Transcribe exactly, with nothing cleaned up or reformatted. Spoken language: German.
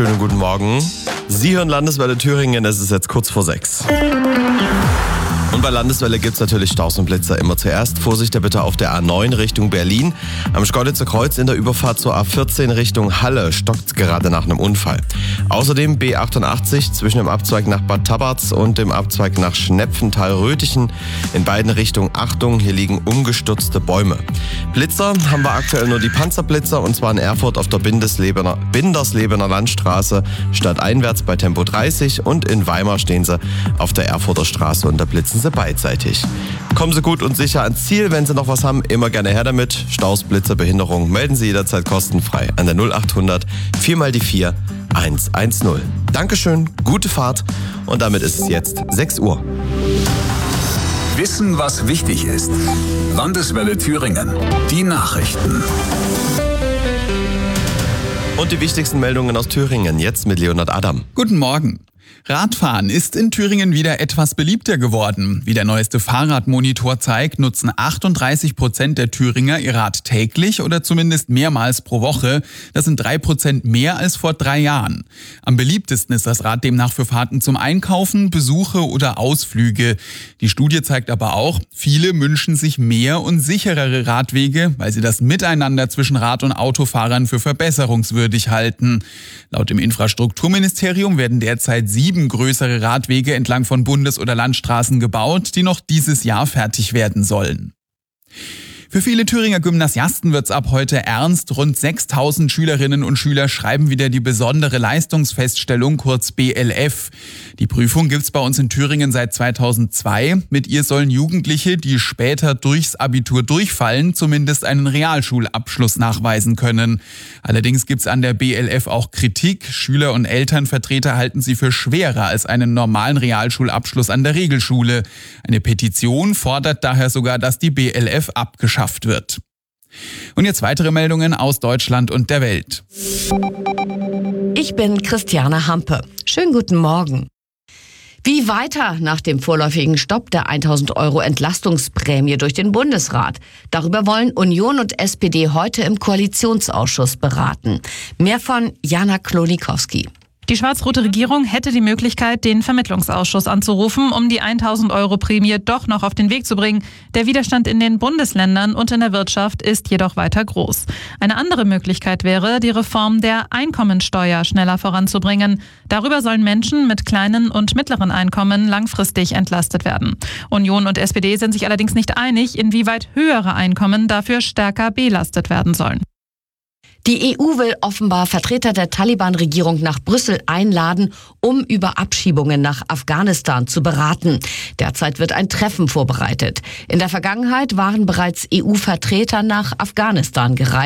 Schönen guten Morgen. Sie hören Landeswelle Thüringen, es ist jetzt kurz vor sechs. Und bei Landeswelle gibt es natürlich Staus und Blitzer immer zuerst. Vorsicht bitte auf der A neun Richtung Berlin. Am Schkeuditzer Kreuz in der Überfahrt zur A vierzehn Richtung Halle stockt gerade nach einem Unfall. Außerdem B achtundachtzig zwischen dem Abzweig nach Bad Tabarz und dem Abzweig nach Schnepfenthal-Röthichen. In beiden Richtungen Achtung, hier liegen umgestürzte Bäume. Blitzer haben wir aktuell nur die Panzerblitzer, und zwar in Erfurt auf der Bindeslebener, Binderslebener Landstraße stadteinwärts bei Tempo dreißig, und in Weimar stehen sie auf der Erfurter Straße und da blitzen sie beidseitig. Kommen Sie gut und sicher ans Ziel. Wenn Sie noch was haben, immer gerne her damit. Staus, Blitzer, Behinderung, melden Sie jederzeit kostenfrei an der null achthundert vier mal die vier hundertzehn. Dankeschön, gute Fahrt, und damit ist es jetzt sechs Uhr. Wissen, was wichtig ist. Landeswelle Thüringen. Die Nachrichten. Und die wichtigsten Meldungen aus Thüringen, jetzt mit Leonhard Adam. Guten Morgen. Radfahren ist in Thüringen wieder etwas beliebter geworden. Wie der neueste Fahrradmonitor zeigt, nutzen achtunddreißig Prozent der Thüringer ihr Rad täglich oder zumindest mehrmals pro Woche. Das sind drei Prozent mehr als vor drei Jahren. Am beliebtesten ist das Rad demnach für Fahrten zum Einkaufen, Besuche oder Ausflüge. Die Studie zeigt aber auch, viele wünschen sich mehr und sicherere Radwege, weil sie das Miteinander zwischen Rad- und Autofahrern für verbesserungswürdig halten. Laut dem Infrastrukturministerium werden derzeit sieben größere Radwege entlang von Bundes- oder Landstraßen gebaut, die noch dieses Jahr fertig werden sollen. Für viele Thüringer Gymnasiasten wird's ab heute ernst. Rund sechstausend Schülerinnen und Schüler schreiben wieder die besondere Leistungsfeststellung, kurz B L F. Die Prüfung gibt's bei uns in Thüringen seit zweitausendzwei. Mit ihr sollen Jugendliche, die später durchs Abitur durchfallen, zumindest einen Realschulabschluss nachweisen können. Allerdings gibt's an der B L F auch Kritik. Schüler und Elternvertreter halten sie für schwerer als einen normalen Realschulabschluss an der Regelschule. Eine Petition fordert daher sogar, dass die B L F abgeschafft wird. Und jetzt weitere Meldungen aus Deutschland und der Welt. Ich bin Christiane Hampe. Schönen guten Morgen. Wie weiter nach dem vorläufigen Stopp der tausend Euro Entlastungsprämie durch den Bundesrat? Darüber wollen Union und S P D heute im Koalitionsausschuss beraten. Mehr von Jana Klonikowski. Die schwarz-rote Regierung hätte die Möglichkeit, den Vermittlungsausschuss anzurufen, um die tausend Euro Prämie doch noch auf den Weg zu bringen. Der Widerstand in den Bundesländern und in der Wirtschaft ist jedoch weiter groß. Eine andere Möglichkeit wäre, die Reform der Einkommensteuer schneller voranzubringen. Darüber sollen Menschen mit kleinen und mittleren Einkommen langfristig entlastet werden. Union und S P D sind sich allerdings nicht einig, inwieweit höhere Einkommen dafür stärker belastet werden sollen. Die E U will offenbar Vertreter der Taliban-Regierung nach Brüssel einladen, um über Abschiebungen nach Afghanistan zu beraten. Derzeit wird ein Treffen vorbereitet. In der Vergangenheit waren bereits E U-Vertreter nach Afghanistan gereist.